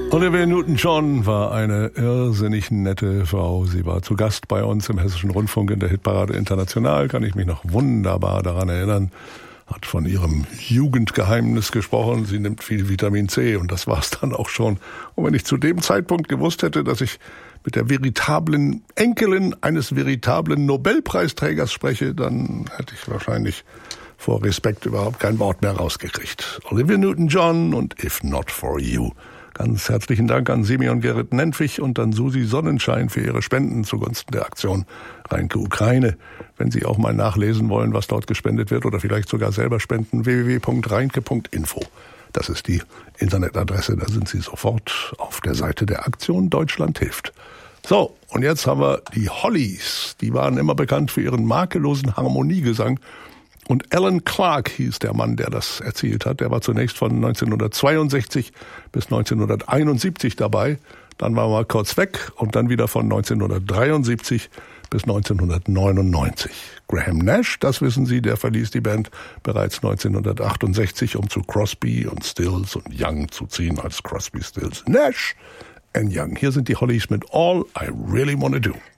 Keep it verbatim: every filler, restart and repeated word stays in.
Olivia Newton-John war eine irrsinnig nette Frau. Sie war zu Gast bei uns im Hessischen Rundfunk in der Hitparade International, kann ich mich noch wunderbar daran erinnern. Hat von ihrem Jugendgeheimnis gesprochen. Sie nimmt viel Vitamin C und das war's dann auch schon. Und wenn ich zu dem Zeitpunkt gewusst hätte, dass ich mit der veritablen Enkelin eines veritablen Nobelpreisträgers spreche, dann hätte ich wahrscheinlich vor Respekt überhaupt kein Wort mehr rausgekriegt. Olivia Newton-John und If Not For You. Ganz herzlichen Dank an Simeon Gerrit Nentwich und an Susi Sonnenschein für ihre Spenden zugunsten der Aktion Reinke Ukraine. Wenn Sie auch mal nachlesen wollen, was dort gespendet wird oder vielleicht sogar selber spenden, w w w punkt reinke punkt info. Das ist die Internetadresse, da sind Sie sofort auf der Seite der Aktion Deutschland hilft. So, und jetzt haben wir die Hollies. Die waren immer bekannt für ihren makellosen Harmoniegesang. Und Alan Clark hieß der Mann, der das erzielt hat. Der war zunächst von neunzehnhundertzweiundsechzig bis neunzehnhunderteinundsiebzig dabei. Dann war er mal kurz weg und dann wieder von neunzehnhundertdreiundsiebzig bis neunzehnhundertneunundneunzig. Graham Nash, das wissen Sie, der verließ die Band bereits neunzehnhundertachtundsechzig, um zu Crosby und Stills und Young zu ziehen als Crosby, Stills, Nash and Young. Hier sind die Hollies mit All I Really Wanna Do.